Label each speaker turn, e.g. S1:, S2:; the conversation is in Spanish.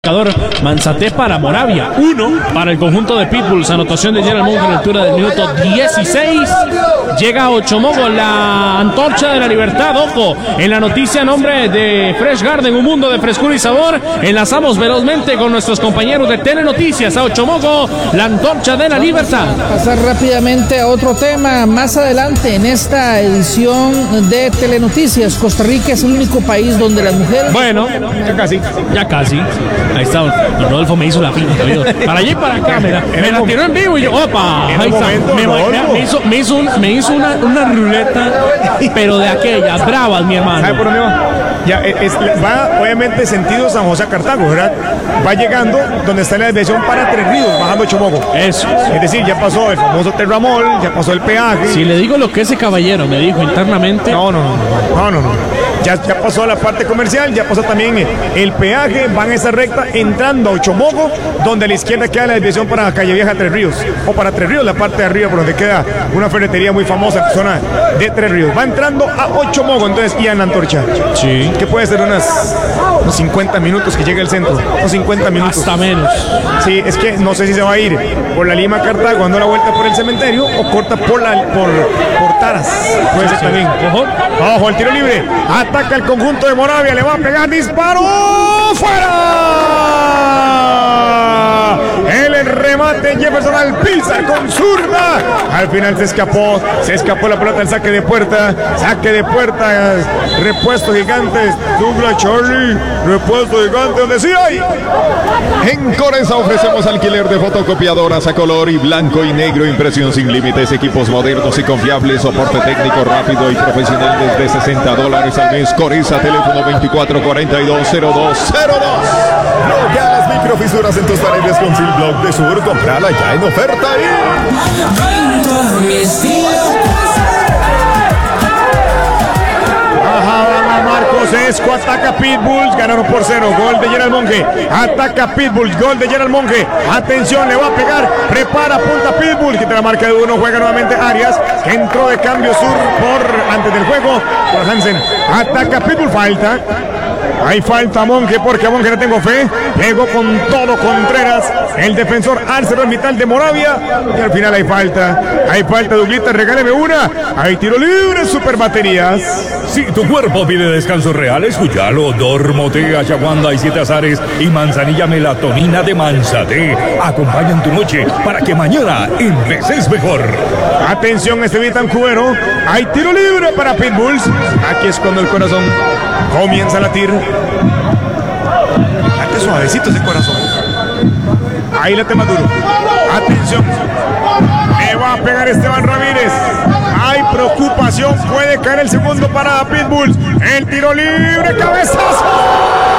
S1: Manzate para Moravia, 1 para el conjunto de Pitbulls. Anotación de Gerald Monge en la altura del minuto 16. Llega a Ochomogo la antorcha de la libertad. Ojo, en la noticia nombre de Fresh Garden, un mundo de frescura y sabor. Enlazamos velozmente con nuestros compañeros de Telenoticias a Ochomogo, la antorcha de la libertad.
S2: Pasar rápidamente a otro tema. Más adelante en esta edición de Telenoticias, Costa Rica es el único país donde las mujeres...
S1: Bueno, ya casi. Ahí está, y Rodolfo me hizo la finta, para allá y para acá, me la tiró en vivo y yo, opa, ahí está, me hizo una ruleta, pero de aquellas, bravas, mi hermano.
S3: ¿Sabe por dónde va? Ya, va obviamente sentido San José a Cartago, ¿verdad? Va llegando donde está la desviación para Tres Ríos, bajando Ochomogo.
S1: Eso.
S3: Es decir, ya pasó el famoso Terramol, ya pasó el peaje.
S1: Si le digo lo que ese caballero me dijo internamente.
S3: No. Ya pasó la parte comercial, ya pasó también el peaje, van a esa recta entrando a Ochomogo, donde a la izquierda queda la desviación para Calle Vieja Tres Ríos, o para Tres Ríos, la parte de arriba por donde queda una ferretería muy famosa en la zona de Tres Ríos. Va entrando a Ochomogo, entonces, y en la antorcha.
S1: Sí.
S3: Que puede ser unos 50 minutos que llegue al centro, o 50 minutos.
S1: Hasta menos.
S3: Sí, es que no sé si se va a ir por la Lima Cartago, dando la vuelta por el cementerio, o corta por Taras. Puede ser también. Ojo, el tiro libre. Ataca el conjunto de Moravia, le va a pegar, disparo, ¡fuera! El remate Jefferson Alpizar con zurda. Al final se escapó la pelota del saque de puerta, repuesto gigantes, Douglas Charlie, repuesto gigante, donde sí hay.
S4: En Coresa ofrecemos alquiler de fotocopiadoras a color y blanco y negro, impresión sin límites, equipos modernos y confiables, soporte técnico rápido y profesional desde $60 al mes. Coresa, teléfono 24420202. Bloquea las microfisuras en tus paredes con Silblock de Sur. Comprala ya en oferta.
S3: Marcos Esco ataca Pitbulls, ganaron por 0, gol de Gerald Monge, ataca Pitbulls, gol de Gerald Monge, atención, le va a pegar, prepara, apunta Pitbulls, quita la marca de 1, juega nuevamente Arias, que entró de cambio sur antes del juego, por Hansen, ataca Pitbulls, falta. Hay falta a Monge, porque a Monge no tengo fe. Pegó con todo Contreras, el defensor Arcelor Vital de Moravia. Y al final hay falta. Douglita, regáleme una. Hay tiro libre, super baterías.
S5: Si tu cuerpo pide descanso real, escúchalo. Dormote, Achaguanda y 7 azares y manzanilla melatonina de Manzate acompañan tu noche para que mañana empeces mejor.
S3: Atención, Estevitan Cubero. Hay tiro libre para Pitbulls. Aquí es cuando el corazón comienza a latir. Late suavecito ese corazón. Ahí late más duro. Atención. Le va a pegar Esteban Ramírez. Hay preocupación. Puede caer el segundo para Pitbulls. El tiro libre. Cabezazo.